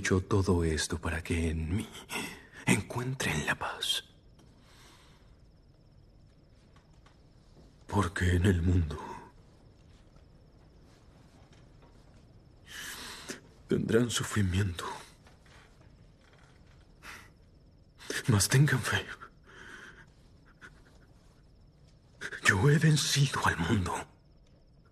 hecho todo esto para que en mí encuentren la paz. Porque en el mundo tendrán sufrimiento. Mas tengan fe. Yo he vencido al mundo.